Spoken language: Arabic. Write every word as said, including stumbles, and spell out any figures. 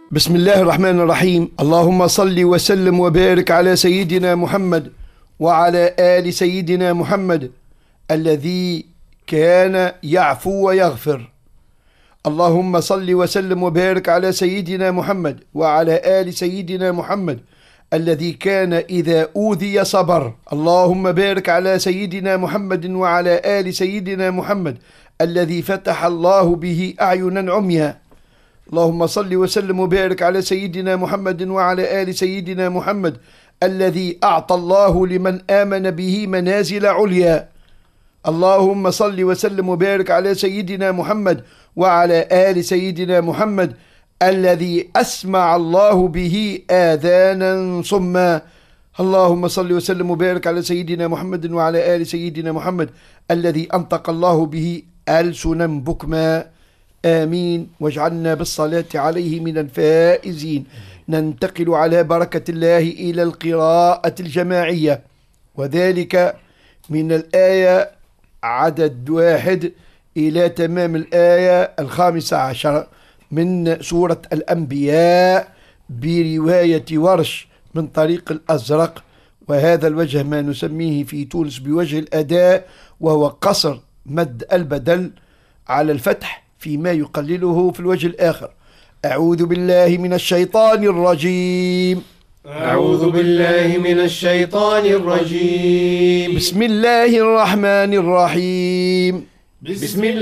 بسم الله الرحمن الرحيم. اللهم صل وسلم وبارك على سيدنا محمد وعلى آل سيدنا محمد الذي كان يعفو ويغفر. اللهم صل وسلم وبارك على سيدنا محمد وعلى آل سيدنا محمد الذي كان إذا أوذي صبر. اللهم بارك على سيدنا محمد وعلى آل سيدنا محمد الذي فتح الله به أعينا عميا. اللهم صل وسلم وبارك على سيدنا محمد وعلى آل سيدنا محمد الذي أعطى الله لمن آمن به منازل عليا. اللهم صل وسلم وبارك على سيدنا محمد وعلى آل سيدنا محمد الذي أسمع الله به آذانا صما. اللهم صل وسلم وبارك على سيدنا محمد وعلى آل سيدنا محمد الذي أنطق الله به ألسنا بكما. آمين. واجعلنا بالصلاة عليه من الفائزين. ننتقل على بركة الله إلى القراءة الجماعية، وذلك من الآية عدد واحد إلى تمام الآية الخامسة عشر من سورة الأنبياء برواية ورش من طريق الأزرق، وهذا الوجه ما نسميه في تونس بوجه الأداء، وهو قصر مد البدل على الفتح فيما يقلله في الوجه الآخر. أعوذ بالله من الشيطان الرجيم. أعوذ بالله من الشيطان الرجيم. بسم الله الرحمن الرحيم. بسم الله